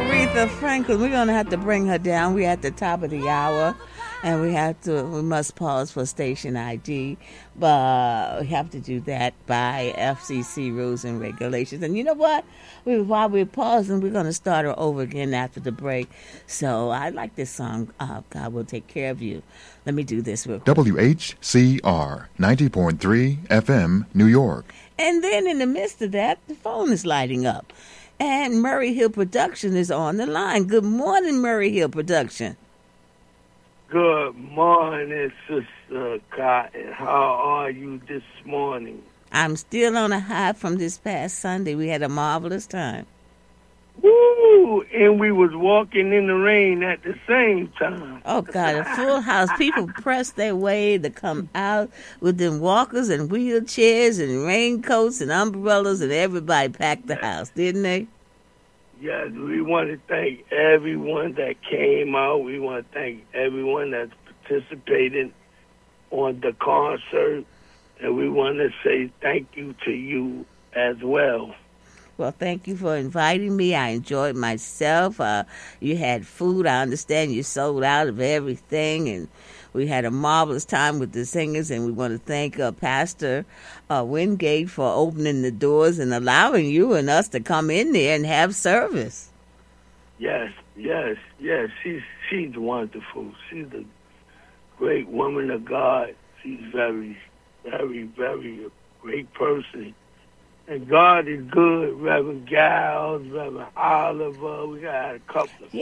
Aretha Franklin. We're going to have to bring her down. We're at the top of the hour, and we must pause for station ID, but we have to do that by FCC rules and regulations. And you know what? While we're pausing, we're going to start her over again after the break. So I like this song, God Will Take Care of You. Let me do this real quick. WHCR 90.3 FM, New York. And then in the midst of that, the phone is lighting up. And Murray Hill Production is on the line. Good morning, Murray Hill Production. Good morning, Sister Cotton. How are you this morning? I'm still on a high from this past Sunday. We had a marvelous time. Woo! And we was walking in the rain at the same time. Oh, God, a full house. People pressed their way to come out with them walkers and wheelchairs and raincoats and umbrellas, and everybody packed the house, didn't they? Yes, we want to thank everyone that came out. We want to thank everyone that participated on the concert. And we want to say thank you to you as well. Well, thank you for inviting me. I enjoyed myself. You had food. I understand you sold out of everything. And we had a marvelous time with the singers. And we want to thank Pastor Wingate for opening the doors and allowing you and us to come in there and have service. Yes. She's wonderful. She's a great woman of God. She's very, very, very a great person. And God is good, Reverend Giles, Reverend Oliver. We got a couple of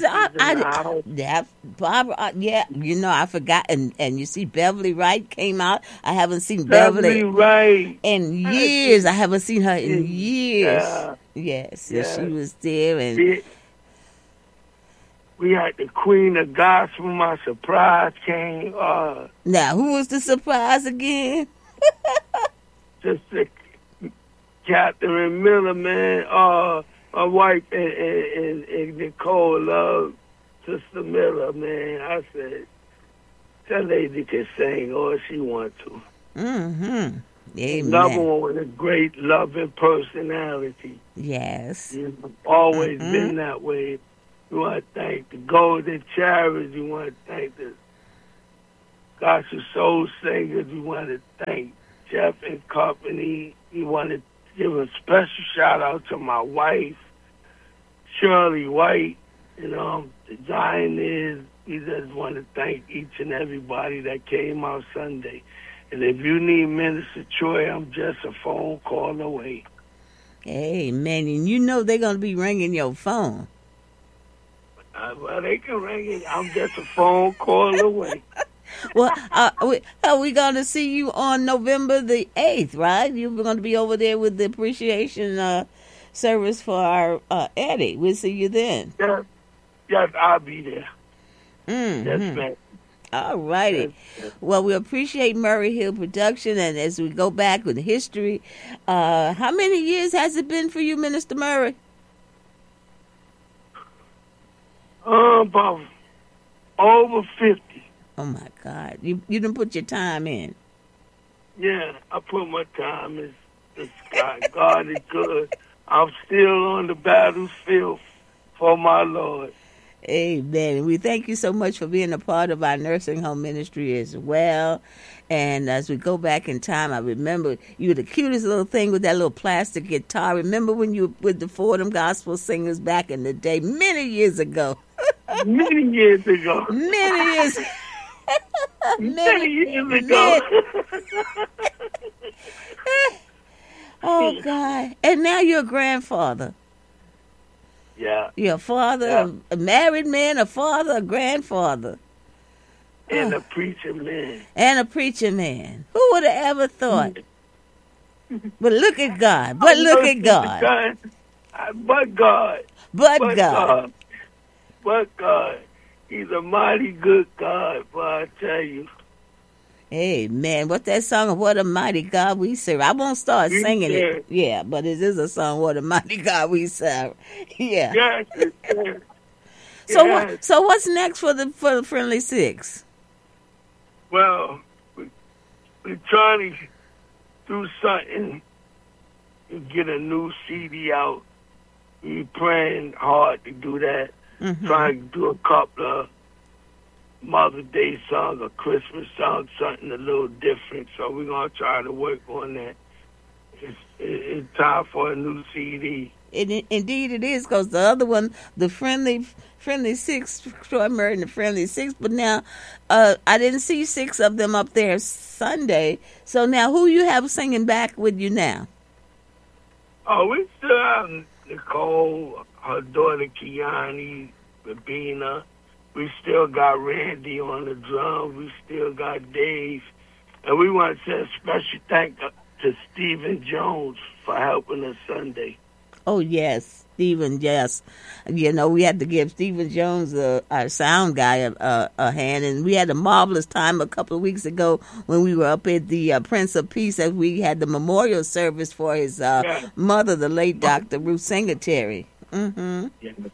Barbara. You know, I forgot. And you see, Beverly Wright came out. I haven't seen Beverly Wright in years. I haven't seen her in years. Yes, she was there. And we had the Queen of Gospel. My surprise came. Now, who was the surprise again? Just the Catherine Miller, man. My wife and Nicole love Sister Miller, man. I said, that lady can sing all she wants to. Mm-hmm. Amen. Another one with a great loving personality. Yes. You've always been that way. We want to thank the Golden Chariots. We want to thank the Gospel Soul Singers. We want to thank Jeff and Company. We want to give a special shout out to my wife, Shirley White, the Zionist. We just want to thank each and everybody that came out Sunday. And if you need Minister Troy, I'm just a phone call away. Amen. And you know they're going to be ringing your phone. Well, they can ring it. I'm just a phone call away. Well, are we going to see you on November the 8th, right? You're going to be over there with the appreciation service for our Eddie. We'll see you then. Yes, I'll be there. Mm-hmm. Yes, ma'am. All righty. Yes. Well, we appreciate Murray Hill Production, and as we go back with history, how many years has it been for you, Minister Murray? About over 50. Oh, my God. You didn't put your time in. Yeah, I put my time in the sky. God is good. I'm still on the battlefield for my Lord. Amen. We thank you so much for being a part of our nursing home ministry as well. And as we go back in time, I remember you were the cutest little thing with that little plastic guitar. Remember when you were with the Fordham Gospel Singers back in the day, many years ago? Many years ago. Many years Many years ago. Oh, God. And now you're a grandfather. Yeah. You're a father, a married man, a father, a grandfather. And a preacher man. And a preacher man. Who would have ever thought? But look at God. But look at God. But God. But God. But God. He's a mighty good God, boy, I tell you. Amen. What's that song of What a Mighty God We Serve? I won't start singing it. Yeah, but it is a song, What a Mighty God We Serve. Yeah. Yes. So what's next for the Friendly Six? Well, we're trying to do something to get a new CD out we praying hard to do that. Mm-hmm. Trying to do a couple of Mother's Day songs, a Christmas song, something a little different. So we're going to try to work on that. It's time for a new CD. Indeed it is, because the other one, the Friendly Six, Troy Murray and the Friendly Six, but now I didn't see 6 of them up there Sunday. So now who you have singing back with you now? Oh, we still have Nicole, her daughter Kiani, Rabina. We still got Randy on the drums. We still got Dave. And we want to say a special thank to Stephen Jones for helping us Sunday. Oh, yes, Stephen, yes. You know, we had to give Stephen Jones, our sound guy, a hand. And we had a marvelous time a couple of weeks ago when we were up at the Prince of Peace, as we had the memorial service for his mother, the late Dr. Ruth Singletary. Mm-hmm.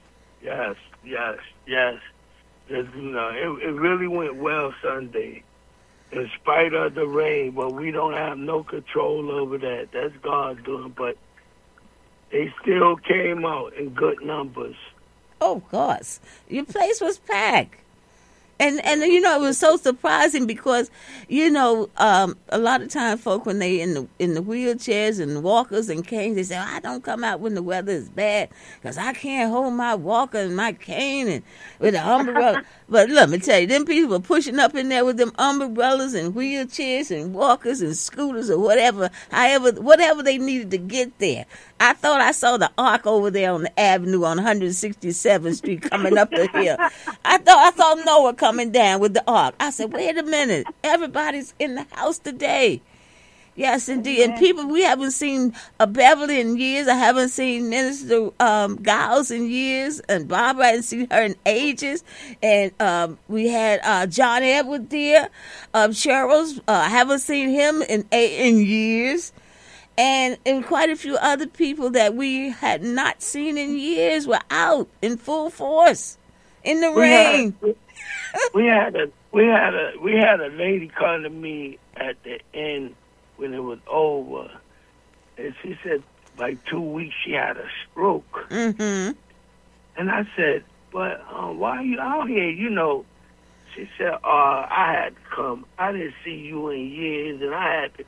Yes. You know, it really went well Sunday, in spite of the rain, but we don't have no control over that. That's God doing, but they still came out in good numbers. Oh, of course. Your place was packed. And you know, it was so surprising because, you know, a lot of times folk, when they in the wheelchairs and walkers and canes, they say, I don't come out when the weather is bad because I can't hold my walker and my cane and with the umbrella. But let me tell you, them people were pushing up in there with them umbrellas and wheelchairs and walkers and scooters or whatever they needed to get there. I thought I saw the Ark over there on the avenue on 167th Street coming up the hill. I thought I saw Noah coming down with the Ark. I said, wait a minute. Everybody's in the house today. Yes, indeed. And people, we haven't seen Beverly in years. I haven't seen Minister Giles in years. And Barbara, I hadn't seen her in ages. And we had John Edward there. Cheryl's, I haven't seen him in years. And quite a few other people that we had not seen in years were out in full force in the rain. We had a lady come to me at the end when it was over, and she said by 2 weeks she had a stroke. Mm-hmm. And I said, but why are you out here? You know, she said, I had to come. I didn't see you in years, and I had to